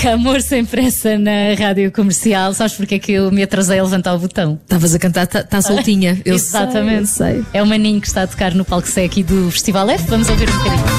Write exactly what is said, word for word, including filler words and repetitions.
Amor Sem Pressa na Rádio Comercial. Sabes porque é que eu me atrasei a levantar o botão? Estavas a cantar Tá tá Soltinha. Eu Exatamente. sei, eu sei. É o Maninho que está a tocar no palco C aqui do Festival F. Vamos ouvir um bocadinho.